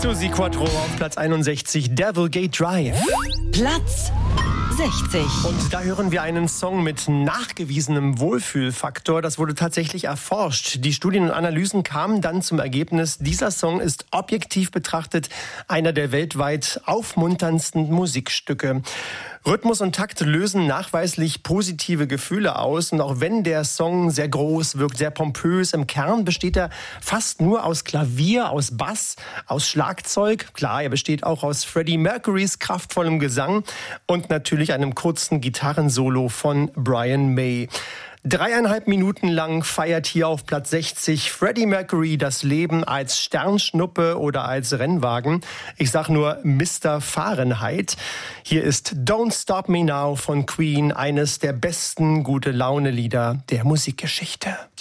Suzi Quatro auf Platz 61, Devil Gate Drive. Platz 60. Und da hören wir einen Song mit nachgewiesenem Wohlfühlfaktor. Das wurde tatsächlich erforscht. Die Studien und Analysen kamen dann zum Ergebnis, dieser Song ist objektiv betrachtet einer der weltweit aufmunterndsten Musikstücke. Rhythmus und Takt lösen nachweislich positive Gefühle aus. Und auch wenn der Song sehr groß wirkt, sehr pompös, im Kern besteht er fast nur aus Klavier, aus Bass, aus Schlagzeug. Klar, er besteht auch aus Freddie Mercurys kraftvollem Gesang und natürlich einem kurzen Gitarrensolo von Brian May. 3,5 Minuten lang feiert hier auf Platz 60 Freddie Mercury das Leben als Sternschnuppe oder als Rennwagen. Ich sag nur Mr. Fahrenheit. Hier ist Don't Stop Me Now von Queen, eines der besten Gute-Laune-Lieder der Musikgeschichte.